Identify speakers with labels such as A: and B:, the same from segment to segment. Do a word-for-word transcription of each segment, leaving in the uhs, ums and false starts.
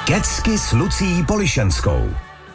A: Kecky s Lucií Polišenskou.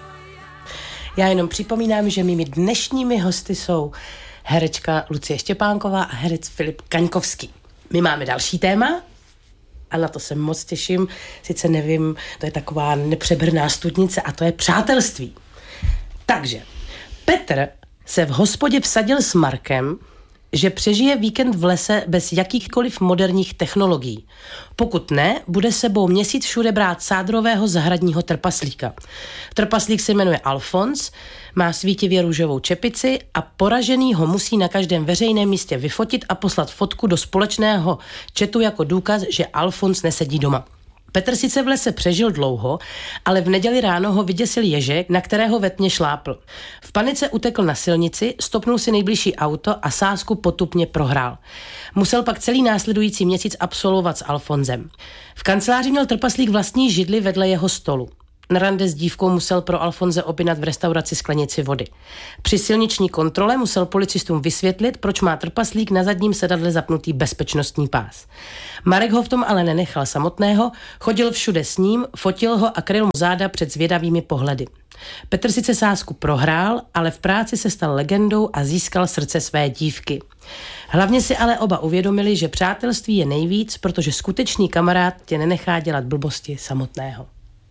B: Já jenom připomínám, že mými dnešními hosty jsou herečka Lucie Štěpánková a herec Filip Kaňkovský. My máme další téma a na to se moc těším. Sice nevím, to je taková nepřeberná studnice a to je přátelství. Takže Petr se v hospodě vsadil s Markem, že přežije víkend v lese bez jakýchkoliv moderních technologií. Pokud ne, bude sebou měsíc všude brát sádrového zahradního trpaslíka. Trpaslík se jmenuje Alfons, má svítivě růžovou čepici a poražený ho musí na každém veřejném místě vyfotit a poslat fotku do společného chatu jako důkaz, že Alfons nesedí doma. Petr sice v lese přežil dlouho, ale v neděli ráno ho vyděsil ježek, na kterého ve tmě šlápl. V panice utekl na silnici, stopnul si nejbližší auto a sázku potupně prohrál. Musel pak celý následující měsíc absolvovat s Alfonzem. V kanceláři měl trpaslík vlastní židli vedle jeho stolu. Na rande s dívkou musel pro Alfonze objednat v restauraci sklenici vody. Při silniční kontrole musel policistům vysvětlit, proč má trpaslík na zadním sedadle zapnutý bezpečnostní pás. Marek ho v tom ale nenechal samotného, chodil všude s ním, fotil ho a kryl mu záda před zvědavými pohledy. Petr sice sázku prohrál, ale v práci se stal legendou a získal srdce své dívky. Hlavně si ale oba uvědomili, že přátelství je nejvíc, protože skutečný kamarád tě nenechá dělat blbosti samotného.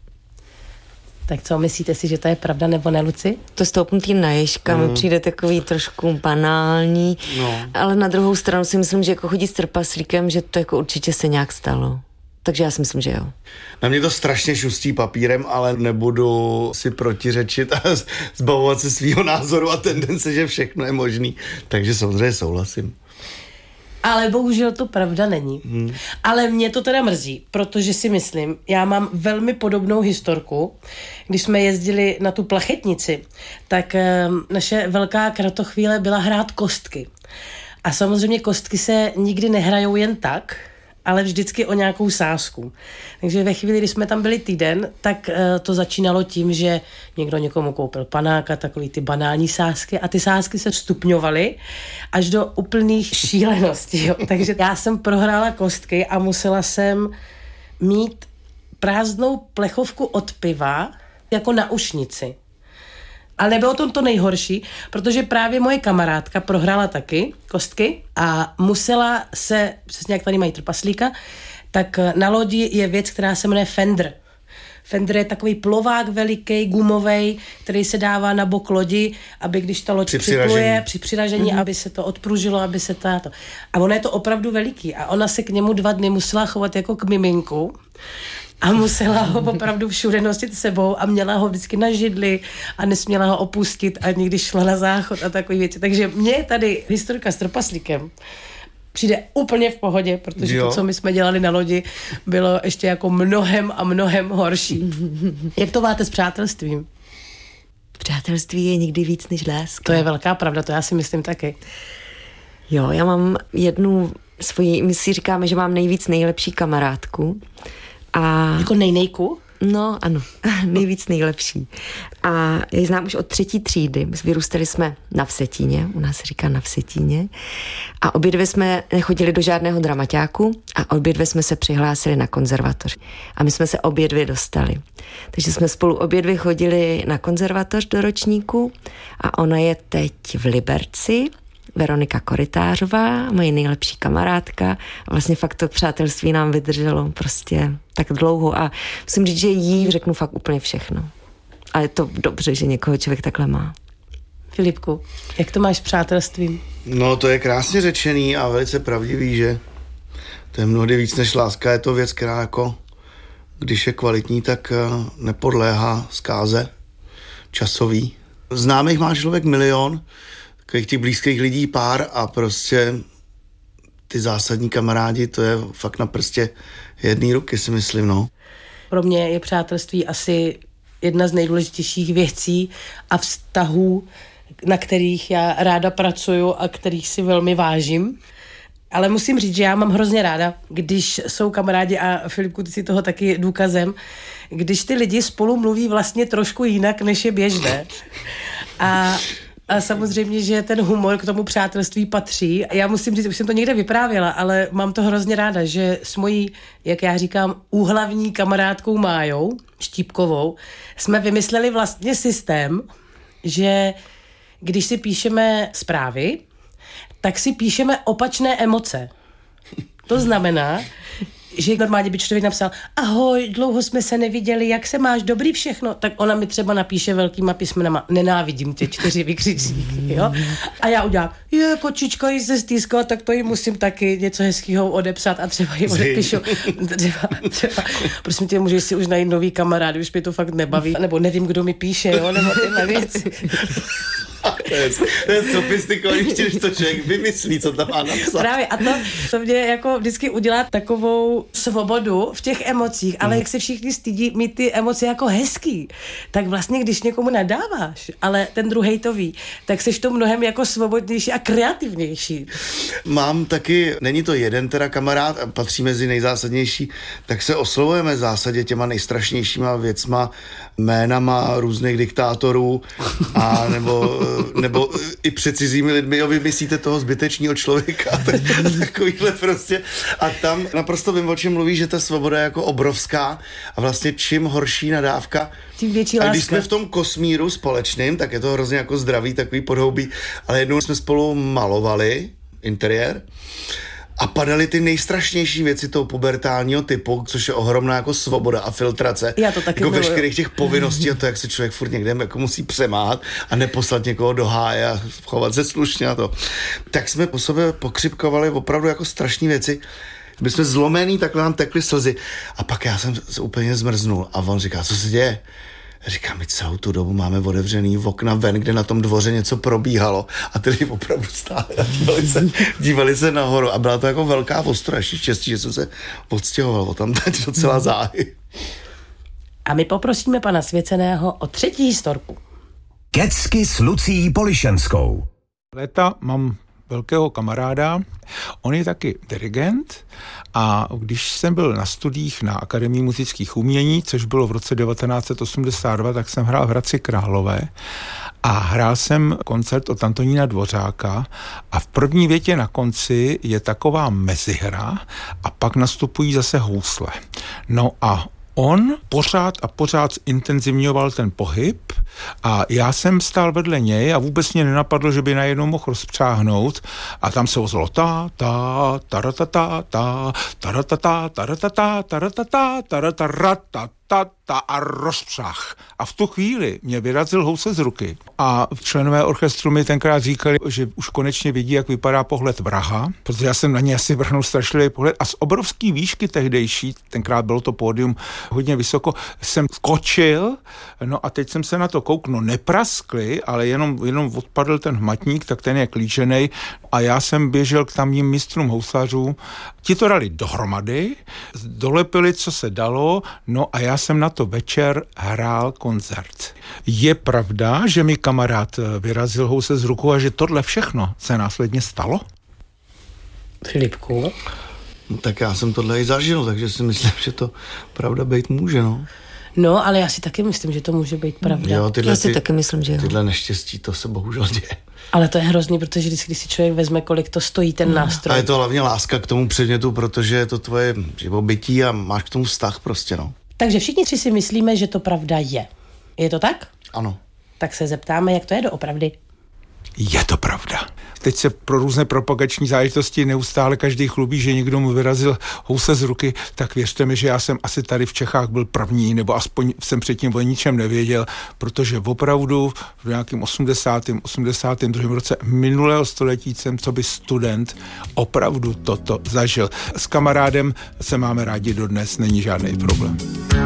B: Tak co, myslíte si, že to je pravda nebo ne, Luci?
C: To stoupnutý na ježka mm. mi přijde takový trošku banální, no. Ale na druhou stranu si myslím, že jako chodit s trpaslíkem, že to jako určitě se nějak stalo. Takže já si myslím, že jo.
D: Na mě to strašně šustí papírem, ale nebudu si protiřečit a zbavovat se svýho názoru a tendence, že všechno je možný. Takže samozřejmě souhlasím.
B: Ale bohužel to pravda není. Hmm. Ale mě to teda mrzí, protože si myslím, já mám velmi podobnou historku. Když jsme jezdili na tu plachetnici, tak e, naše velká kratochvíle byla hrát kostky. A samozřejmě kostky se nikdy nehrajou jen tak, ale vždycky o nějakou sázku. Takže ve chvíli, kdy jsme tam byli týden, tak e, to začínalo tím, že někdo někomu koupil panáka, takový ty banální sázky a ty sázky se stupňovaly až do úplných šíleností. Jo. Takže já jsem prohrála kostky a musela jsem mít prázdnou plechovku od piva jako na ušnici. Ale nebylo to to nejhorší, protože právě moje kamarádka prohrála taky kostky a musela se, přesně jak tady mají trpaslíka, tak na lodi je věc, která se jmenuje fender. Fender je takový plovák veliký, gumovej, který se dává na bok lodi, aby když ta loď připluje, při přiražení, mm-hmm. aby se to odpružilo, aby se to... A ono je to opravdu veliký a ona se k němu dva dny musela chovat jako k miminku. A musela ho opravdu všude nosit sebou a měla ho vždycky na židli a nesměla ho opustit ani když šla na záchod a takové věci. Takže mě tady historka s trpaslíkem přijde úplně v pohodě, protože jo. To, co my jsme dělali na lodi, bylo ještě jako mnohem a mnohem horší. Jak to máte s přátelstvím?
C: Přátelství je nikdy víc než láska.
B: To je velká pravda, to já si myslím taky.
C: Jo, já mám jednu svoji, my si říkáme, že mám nejvíc nejlepší kamarádku. A...
B: Jako nejnejku?
C: No, ano, nejvíc nejlepší. A já ji znám už od třetí třídy. Vyrůstali jsme na Vsetíně, u nás se říká na Vsetíně. A obě dvě jsme nechodili do žádného dramaťáku a obě dvě jsme se přihlásili na konzervatoř. A my jsme se obě dvě dostali. Takže jsme spolu obě dvě chodili na konzervatoř do ročníku a ona je teď v Liberci, Veronika Korytářová, moje nejlepší kamarádka. Vlastně fakt to přátelství nám vydrželo prostě tak dlouho a musím říct, že jí řeknu fakt úplně všechno. A je to dobře, že někoho člověk takhle má.
B: Filipku, jak to máš s přátelstvím?
D: No, to je krásně řečený a velice pravdivý, že to je mnohdy víc než láska. Je to věc, která jako, když je kvalitní, tak nepodléhá zkáze časový. Známých má člověk milion, takových těch blízkých lidí pár a prostě ty zásadní kamarádi, to je fakt na prstě jedné ruky, si myslím, no.
B: Pro mě je přátelství asi jedna z nejdůležitějších věcí a vztahů, na kterých já ráda pracuju a kterých si velmi vážím. Ale musím říct, že já mám hrozně ráda, když jsou kamarádi a Filipku, ty si toho taky důkazem, když ty lidi spolu mluví vlastně trošku jinak, než je běžné. A A samozřejmě, že ten humor k tomu přátelství patří. Já musím říct, už jsem to někde vyprávěla, ale mám to hrozně ráda, že s mojí, jak já říkám, úhlavní kamarádkou Májou Štípkovou jsme vymysleli vlastně systém, že když si píšeme zprávy, tak si píšeme opačné emoce. To znamená, že normálně by člověk napsal ahoj, dlouho jsme se neviděli, jak se máš, dobrý všechno, tak ona mi třeba napíše velkýma písmenama nenávidím tě, čtyři vykřičníky, jo? A já udělám, je, kočička jí se stýskala, tak to jí musím taky něco hezkýho odepsat a třeba jí odepíšu. Třeba, třeba, prosím tě, můžeš si už najít nový kamarád, už mě to fakt nebaví, nebo nevím, kdo mi píše, jo, nebo tyhle věci.
D: To je, to je sofistikovanější, než to člověk vymyslí, co tam má napsat.
B: Právě a to, to mě jako vždycky udělá takovou svobodu v těch emocích, ale mm. jak se všichni stydí mít ty emoce jako hezký, tak vlastně když někomu nadáváš, ale ten druhej to ví, tak seš to mnohem jako svobodnější a kreativnější.
D: Mám taky, není to jeden teda kamarád, a patří mezi nejzásadnější, tak se oslovujeme v zásadě těma nejstrašnějšíma věcma, jménama různých diktátorů a nebo, nebo i před cizími lidmi, jo, vy myslíte toho zbytečného člověka, tak, takovýhle prostě. A tam naprosto vím, o čem mluví, že ta svoboda je jako obrovská a vlastně čím horší nadávka,
B: tím větší láska.
D: A když jsme v tom kosmíru společným, tak je to hrozně jako zdravý, takový podhoubí, ale jednou jsme spolu malovali interiér a padaly ty nejstrašnější věci toho pubertálního typu, což je ohromná jako svoboda a filtrace.
B: Já to taky
D: jako
B: miluju.
D: Veškerých těch povinností a to, jak se člověk furt někde jako musí přemát a neposlat někoho do háje a chovat se slušně a to. Tak jsme po sobě pokřipkovali opravdu jako strašné věci. My jsme zlomený, takhle nám tekly slzy. A pak já jsem se úplně zmrznul a on říká, co se děje? Říkám, my celou tu dobu máme otevřený okna ven, kde na tom dvoře něco probíhalo a ty lidi opravdu stáli a dívali se, dívali se nahoru a byla to jako velká ostra, ještě štěstí, že jsem se odstěhoval o tam teď docela záhy.
B: A my poprosíme pana Svěceného o třetí historku.
A: Kecky s Lucií Polišenskou.
E: Léta mám velkého kamaráda, on je taky dirigent a když jsem byl na studiích na Akademii muzických umění, což bylo v roce devatenáct set osmdesát dva, tak jsem hrál v Hradci Králové a hrál jsem koncert od Antonína Dvořáka a v první větě na konci je taková mezihra a pak nastupují zase housle. No a on pořád a pořád intenzivňoval ten pohyb a já jsem stál vedle něj a vůbec mě nenapadlo, že by najednou mohl rozpřáhnout a tam se ozvalo ta, ta, taratata, ta, taratata, taratata, taratata, taratata, ta, ta a rozpřah. A v tu chvíli mě vyrazil housle z ruky. A členové orchestru mi tenkrát říkali, že už konečně vidí, jak vypadá pohled vraha, protože já jsem na ně asi vrhnul strašlivý pohled a z obrovský výšky tehdejší, tenkrát bylo to pódium hodně vysoko, jsem skočil, no a teď jsem se na to kouknul, nepraskli, ale jenom, jenom odpadl ten hmatník, tak ten je klíčenej a já jsem běžel k tamním mistrům houslařů. Ti to dali dohromady, dolepili, co se dalo, no a já jsem na to večer hrál koncert. Je pravda, že mi kamarád vyrazil housle z rukou a že tohle všechno se následně stalo?
B: Filipku?
D: No, tak já jsem tohle i zažil, takže si myslím, že to pravda být může, no.
B: No, ale já si taky myslím, že to může být pravda.
D: Jo, tyhle,
C: Já si
D: ty,
C: taky myslím, že jo.
D: Tyhle neštěstí, to se bohužel děje.
B: Ale to je hrozný, protože vždycky, když si člověk vezme, kolik to stojí ten nástroj.
D: A je to hlavně láska k tomu předmětu, protože je to tvoje živobytí a máš k tomu vztah prostě, no.
B: Takže všichni tři si myslíme, že to pravda je. Je to tak?
D: Ano.
B: Tak se zeptáme, jak to je doopravdy.
E: Je to pravda. Teď se pro různé propagační záležitosti neustále každý chlubí, že někdo mu vyrazil housle z ruky, tak věřte mi, že já jsem asi tady v Čechách byl první, nebo aspoň jsem předtím o ničem nevěděl, protože opravdu v nějakém osmdesátém, osmdesátém druhém roce minulého století jsem co by student opravdu toto zažil. S kamarádem se máme rádi dodnes, není žádný problém.